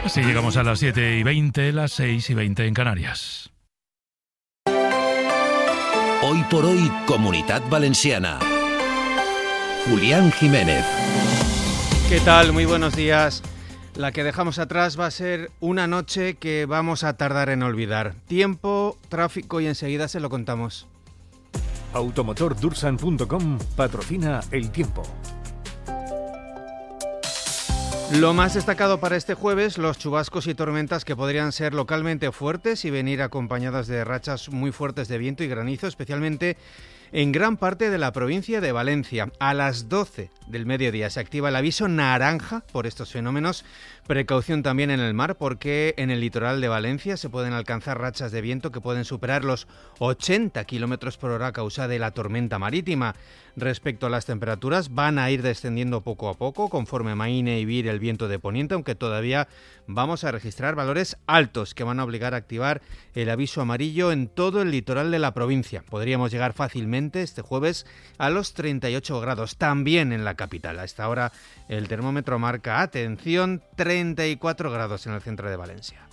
Así llegamos a las 7:20, las 6:20 en Canarias. Hoy por hoy, Comunitat Valenciana. Julián Jiménez. ¿Qué tal? Muy buenos días. La que dejamos atrás va a ser una noche que vamos a tardar en olvidar. Tiempo, tráfico y enseguida se lo contamos. Automotordursan.com patrocina el tiempo. Lo más destacado para este jueves, los chubascos y tormentas que podrían ser localmente fuertes y venir acompañadas de rachas muy fuertes de viento y granizo, especialmente en gran parte de la provincia de Valencia. A las 12 del mediodía se activa el aviso naranja por estos fenómenos. Precaución también en el mar, porque en el litoral de Valencia se pueden alcanzar rachas de viento que pueden superar los 80 km por hora a causa de la tormenta marítima. Respecto a las temperaturas, van a ir descendiendo poco a poco conforme amaine y vire el viento de poniente, aunque todavía vamos a registrar valores altos que van a obligar a activar el aviso amarillo en todo el litoral de la provincia. Podríamos llegar fácilmente este jueves a los 38 grados, también en la capital. A esta hora el termómetro marca, atención, 34 grados en el centro de Valencia.